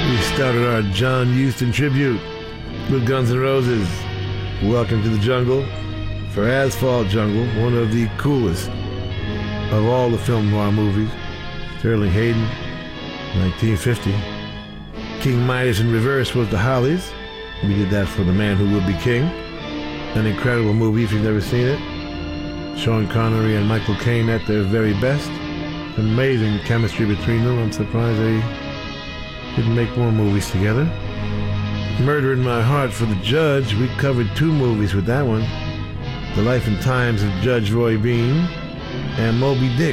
We started our John Huston tribute with Guns N' Roses. Welcome to the Jungle for Asphalt Jungle, one of the coolest of all the film noir movies. Sterling Hayden, 1950. King Midas in reverse was the Hollies. We did that for The Man Who Would Be King. An incredible movie if you've never seen it. Sean Connery and Michael Caine at their very best. Amazing chemistry between them. I'm surprised they didn't make more movies together. Murder in My Heart for the Judge. We covered 2 movies with that one. The Life and Times of Judge Roy Bean and Moby Dick.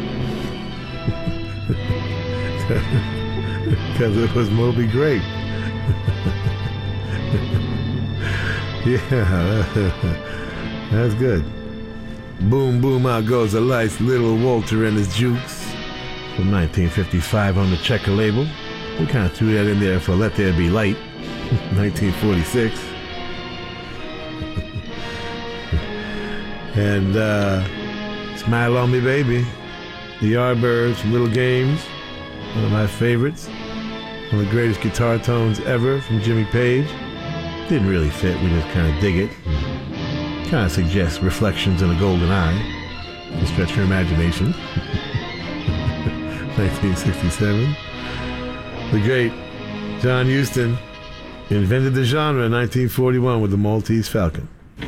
Because it was Moby Grape. Yeah, that's good. Boom, boom, out goes the lights. Little Walter and his Jukes from 1955 on the Checker label. We kind of threw that in there for Let There Be Light, 1946. And Smile on Me Baby, the Yardbirds, Little Games, one of my favorites. One of the greatest guitar tones ever from Jimmy Page. Didn't really fit, we just kind of dig it. Kind of suggests reflections in a golden eye. To stretch your imagination. 1967. The great John Huston invented the genre in 1941 with the Maltese Falcon.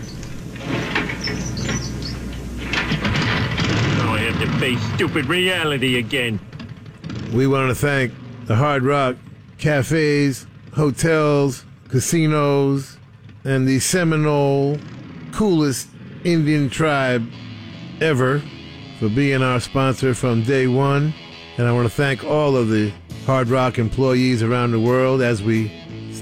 Now I have to face stupid reality again. We want to thank the Hard Rock cafes, hotels, casinos, and the Seminole coolest Indian tribe ever for being our sponsor from day one. And I want to thank all of the Hard Rock employees around the world as we